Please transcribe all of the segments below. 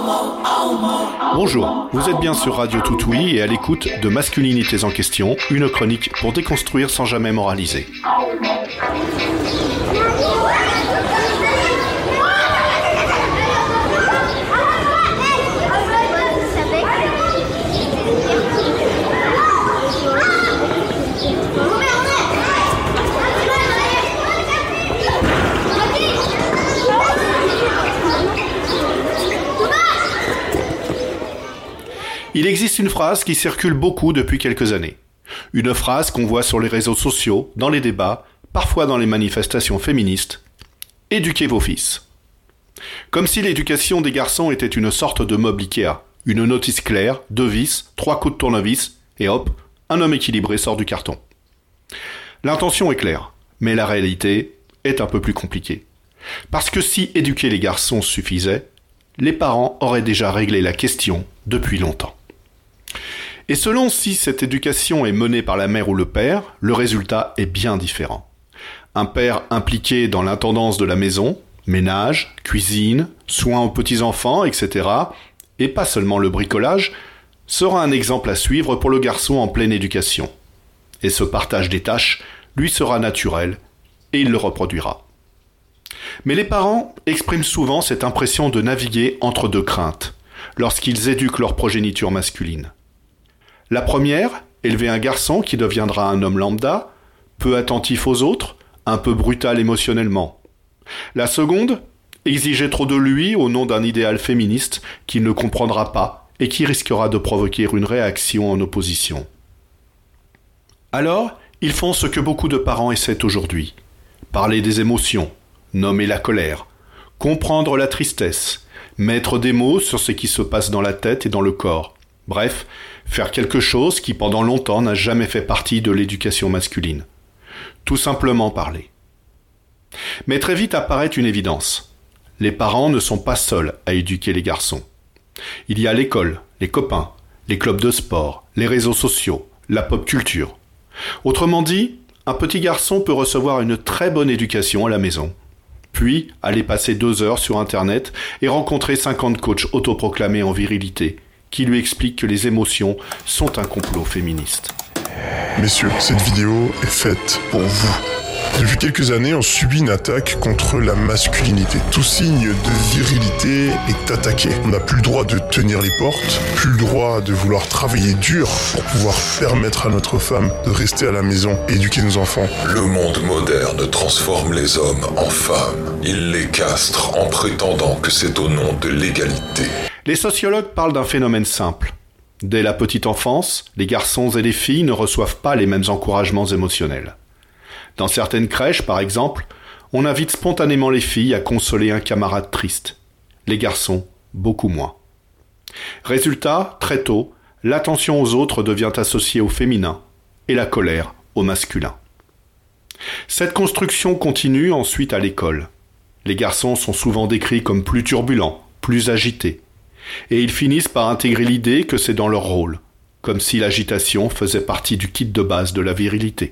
Bonjour, vous êtes bien sur Radio Toutoui et à l'écoute de Masculinités en question, une chronique pour déconstruire sans jamais moraliser. Il existe une phrase qui circule beaucoup depuis quelques années. Une phrase qu'on voit sur les réseaux sociaux, dans les débats, parfois dans les manifestations féministes. « Éduquez vos fils ». Comme si l'éducation des garçons était une sorte de meuble Ikea. Une notice claire, 2 vis, 3 coups de tournevis, et hop, un homme équilibré sort du carton. L'intention est claire, mais la réalité est un peu plus compliquée. Parce que si éduquer les garçons suffisait, les parents auraient déjà réglé la question depuis longtemps. Et selon si cette éducation est menée par la mère ou le père, le résultat est bien différent. Un père impliqué dans l'intendance de la maison, ménage, cuisine, soins aux petits-enfants, etc., et pas seulement le bricolage, sera un exemple à suivre pour le garçon en pleine éducation. Et ce partage des tâches lui sera naturel, et il le reproduira. Mais les parents expriment souvent cette impression de naviguer entre deux craintes, lorsqu'ils éduquent leur progéniture masculine. La première, élever un garçon qui deviendra un homme lambda, peu attentif aux autres, un peu brutal émotionnellement. La seconde, exiger trop de lui au nom d'un idéal féministe qu'il ne comprendra pas et qui risquera de provoquer une réaction en opposition. Alors, ils font ce que beaucoup de parents essaient aujourd'hui. Parler des émotions, nommer la colère, comprendre la tristesse, mettre des mots sur ce qui se passe dans la tête et dans le corps. Bref, faire quelque chose qui pendant longtemps n'a jamais fait partie de l'éducation masculine. Tout simplement parler. Mais très vite apparaît une évidence. Les parents ne sont pas seuls à éduquer les garçons. Il y a l'école, les copains, les clubs de sport, les réseaux sociaux, la pop culture. Autrement dit, un petit garçon peut recevoir une très bonne éducation à la maison. Puis, aller passer 2 heures sur Internet et rencontrer 50 coachs autoproclamés en virilité, qui lui expliquent que les émotions sont un complot féministe. Messieurs, cette vidéo est faite pour vous. Depuis quelques années, on subit une attaque contre la masculinité. Tout signe de virilité est attaqué. On n'a plus le droit de tenir les portes, plus le droit de vouloir travailler dur pour pouvoir permettre à notre femme de rester à la maison et éduquer nos enfants. Le monde moderne transforme les hommes en femmes. Il les castre en prétendant que c'est au nom de l'égalité. Les sociologues parlent d'un phénomène simple. Dès la petite enfance, les garçons et les filles ne reçoivent pas les mêmes encouragements émotionnels. Dans certaines crèches, par exemple, on invite spontanément les filles à consoler un camarade triste. Les garçons, beaucoup moins. Résultat, très tôt, l'attention aux autres devient associée au féminin et la colère au masculin. Cette construction continue ensuite à l'école. Les garçons sont souvent décrits comme plus turbulents, plus agités. Et ils finissent par intégrer l'idée que c'est dans leur rôle, comme si l'agitation faisait partie du kit de base de la virilité.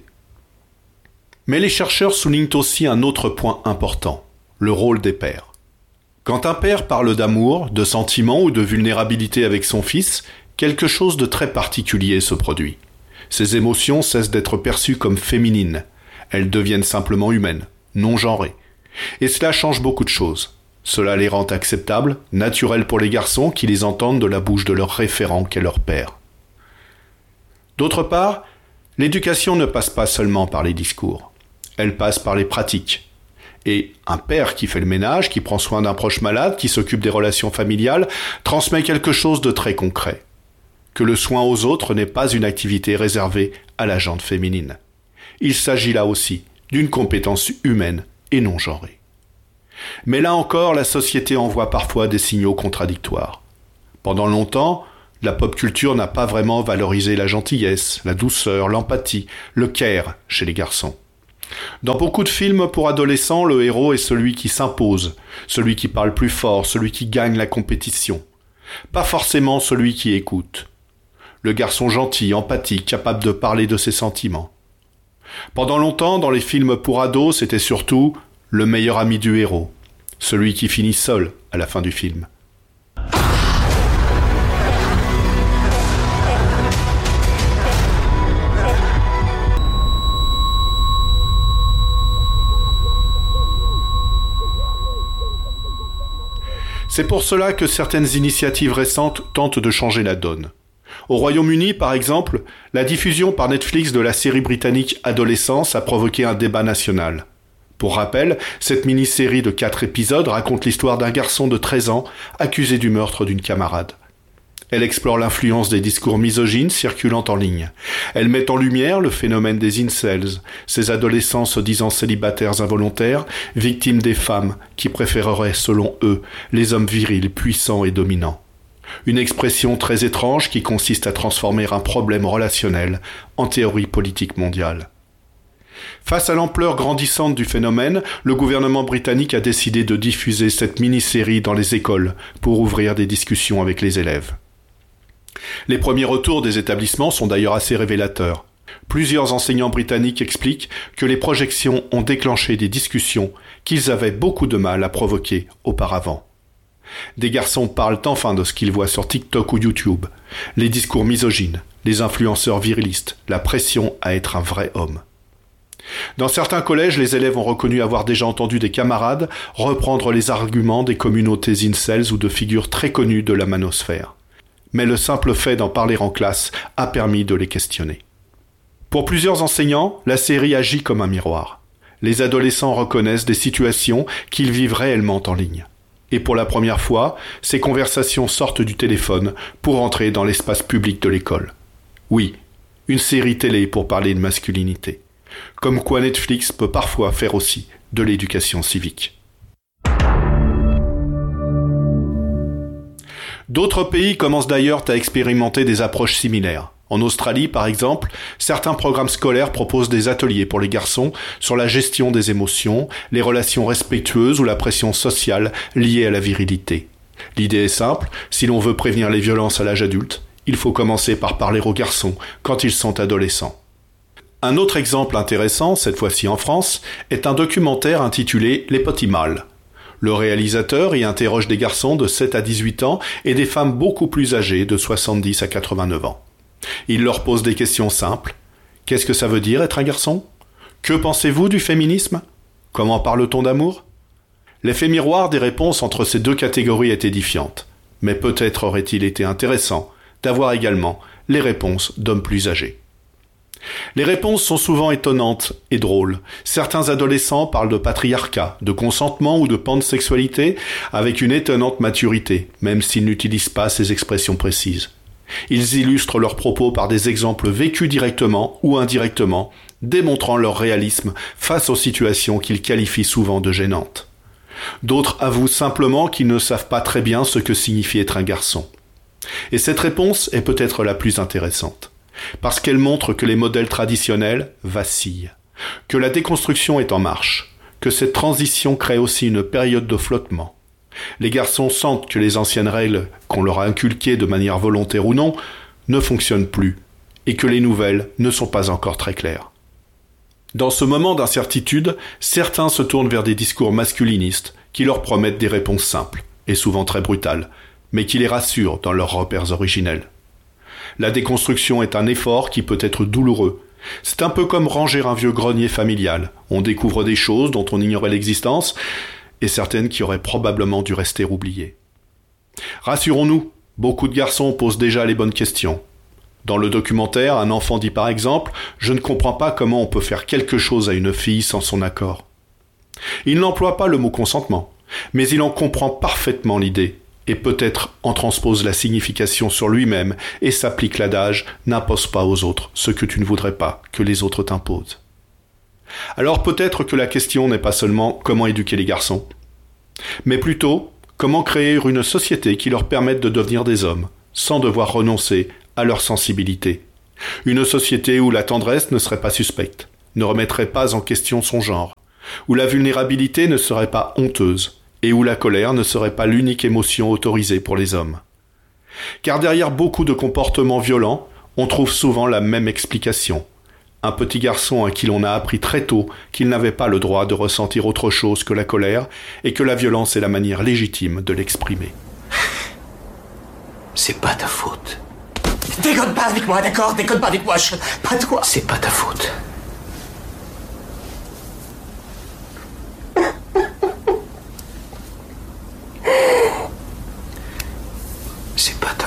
Mais les chercheurs soulignent aussi un autre point important, le rôle des pères. Quand un père parle d'amour, de sentiment ou de vulnérabilité avec son fils, quelque chose de très particulier se produit. Ces émotions cessent d'être perçues comme féminines. Elles deviennent simplement humaines, non genrées. Et cela change beaucoup de choses. Cela les rend acceptables, naturels pour les garçons qui les entendent de la bouche de leur référent qu'est leur père. D'autre part, l'éducation ne passe pas seulement par les discours. Elle passe par les pratiques. Et un père qui fait le ménage, qui prend soin d'un proche malade, qui s'occupe des relations familiales, transmet quelque chose de très concret. Que le soin aux autres n'est pas une activité réservée à la gente féminine. Il s'agit là aussi d'une compétence humaine et non genrée. Mais là encore, la société envoie parfois des signaux contradictoires. Pendant longtemps, la pop culture n'a pas vraiment valorisé la gentillesse, la douceur, l'empathie, le care chez les garçons. Dans beaucoup de films pour adolescents, le héros est celui qui s'impose, celui qui parle plus fort, celui qui gagne la compétition. Pas forcément celui qui écoute. Le garçon gentil, empathique, capable de parler de ses sentiments. Pendant longtemps, dans les films pour ados, c'était surtout le meilleur ami du héros, celui qui finit seul à la fin du film. C'est pour cela que certaines initiatives récentes tentent de changer la donne. Au Royaume-Uni, par exemple, la diffusion par Netflix de la série britannique Adolescence a provoqué un débat national. Pour rappel, cette mini-série de 4 épisodes raconte l'histoire d'un garçon de 13 ans accusé du meurtre d'une camarade. Elle explore l'influence des discours misogynes circulant en ligne. Elle met en lumière le phénomène des incels, ces adolescents se disant célibataires involontaires, victimes des femmes qui préféreraient, selon eux, les hommes virils, puissants et dominants. Une expression très étrange qui consiste à transformer un problème relationnel en théorie politique mondiale. Face à l'ampleur grandissante du phénomène, le gouvernement britannique a décidé de diffuser cette mini-série dans les écoles pour ouvrir des discussions avec les élèves. Les premiers retours des établissements sont d'ailleurs assez révélateurs. Plusieurs enseignants britanniques expliquent que les projections ont déclenché des discussions qu'ils avaient beaucoup de mal à provoquer auparavant. Des garçons parlent enfin de ce qu'ils voient sur TikTok ou YouTube, les discours misogynes, les influenceurs virilistes, la pression à être un vrai homme. Dans certains collèges, les élèves ont reconnu avoir déjà entendu des camarades reprendre les arguments des communautés incels ou de figures très connues de la manosphère. Mais le simple fait d'en parler en classe a permis de les questionner. Pour plusieurs enseignants, la série agit comme un miroir. Les adolescents reconnaissent des situations qu'ils vivent réellement en ligne. Et pour la première fois, ces conversations sortent du téléphone pour entrer dans l'espace public de l'école. Oui, une série télé pour parler de masculinité. Comme quoi Netflix peut parfois faire aussi de l'éducation civique. D'autres pays commencent d'ailleurs à expérimenter des approches similaires. En Australie, par exemple, certains programmes scolaires proposent des ateliers pour les garçons sur la gestion des émotions, les relations respectueuses ou la pression sociale liée à la virilité. L'idée est simple, si l'on veut prévenir les violences à l'âge adulte, il faut commencer par parler aux garçons quand ils sont adolescents. Un autre exemple intéressant, cette fois-ci en France, est un documentaire intitulé « Les petits mâles ». Le réalisateur y interroge des garçons de 7 à 18 ans et des femmes beaucoup plus âgées de 70 à 89 ans. Il leur pose des questions simples. Qu'est-ce que ça veut dire être un garçon ? Que pensez-vous du féminisme ? Comment parle-t-on d'amour ? L'effet miroir des réponses entre ces deux catégories est édifiante. Mais peut-être aurait-il été intéressant d'avoir également les réponses d'hommes plus âgés. Les réponses sont souvent étonnantes et drôles. Certains adolescents parlent de patriarcat, de consentement ou de pansexualité avec une étonnante maturité, même s'ils n'utilisent pas ces expressions précises. Ils illustrent leurs propos par des exemples vécus directement ou indirectement, démontrant leur réalisme face aux situations qu'ils qualifient souvent de gênantes. D'autres avouent simplement qu'ils ne savent pas très bien ce que signifie être un garçon. Et cette réponse est peut-être la plus intéressante, parce qu'elle montre que les modèles traditionnels vacillent, que la déconstruction est en marche, que cette transition crée aussi une période de flottement. Les garçons sentent que les anciennes règles qu'on leur a inculquées de manière volontaire ou non ne fonctionnent plus et que les nouvelles ne sont pas encore très claires. Dans ce moment d'incertitude, certains se tournent vers des discours masculinistes qui leur promettent des réponses simples et souvent très brutales, mais qui les rassurent dans leurs repères originels. La déconstruction est un effort qui peut être douloureux. C'est un peu comme ranger un vieux grenier familial. On découvre des choses dont on ignorait l'existence, et certaines qui auraient probablement dû rester oubliées. Rassurons-nous, beaucoup de garçons posent déjà les bonnes questions. Dans le documentaire, un enfant dit par exemple « Je ne comprends pas comment on peut faire quelque chose à une fille sans son accord ». Il n'emploie pas le mot consentement, mais il en comprend parfaitement l'idée, et peut-être en transpose la signification sur lui-même et s'applique l'adage « N'impose pas aux autres ce que tu ne voudrais pas que les autres t'imposent ». Alors peut-être que la question n'est pas seulement comment éduquer les garçons, mais plutôt comment créer une société qui leur permette de devenir des hommes, sans devoir renoncer à leur sensibilité. Une société où la tendresse ne serait pas suspecte, ne remettrait pas en question son genre, où la vulnérabilité ne serait pas honteuse, et où la colère ne serait pas l'unique émotion autorisée pour les hommes. Car derrière beaucoup de comportements violents, on trouve souvent la même explication. Un petit garçon à qui l'on a appris très tôt qu'il n'avait pas le droit de ressentir autre chose que la colère et que la violence est la manière légitime de l'exprimer. C'est pas ta faute. Déconne pas avec moi, d'accord ? Déconne pas avec moi, pas toi. C'est pas ta faute.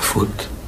faute.